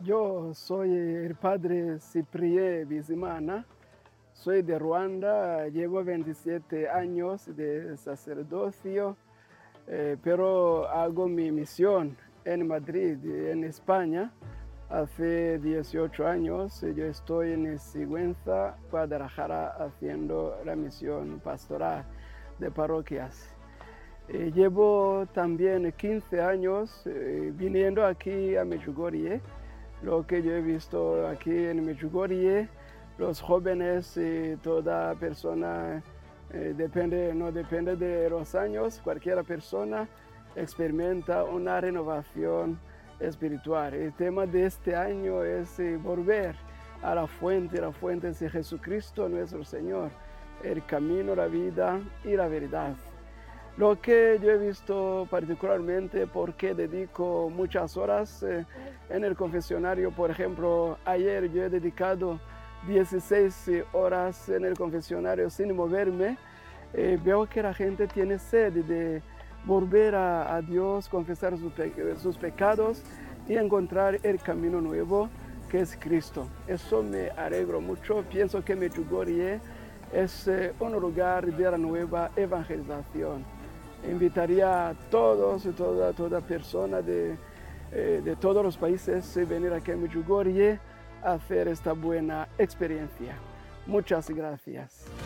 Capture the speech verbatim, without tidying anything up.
Yo soy el padre Cyprien Bizimana, soy de Ruanda, llevo veintisiete años de sacerdocio, eh, pero hago mi misión en Madrid, en España. Hace dieciocho años yo estoy en Sigüenza, Guadalajara, haciendo la misión pastoral de parroquias. Eh, llevo también quince años eh, viniendo aquí a Medjugorje. Lo que yo he visto aquí en Medjugorje, los jóvenes y toda persona, eh, depende, no depende de los años, cualquier persona experimenta una renovación espiritual. El tema de este año es eh, volver a la fuente, la fuente es Jesucristo nuestro Señor, el camino, la vida y la verdad. Lo que yo he visto particularmente, porque dedico muchas horas eh, en el confesionario, por ejemplo, ayer yo he dedicado dieciséis horas en el confesionario sin moverme, eh, veo que la gente tiene sed de volver a, a Dios, confesar sus, pe sus pecados y encontrar el camino nuevo que es Cristo. Eso me alegro mucho, pienso que Medjugorje es eh, un lugar de la nueva evangelización. Invitaría a todos y toda, toda persona de, eh, de todos los países a venir aquí a Medjugorje a hacer esta buena experiencia. Muchas gracias.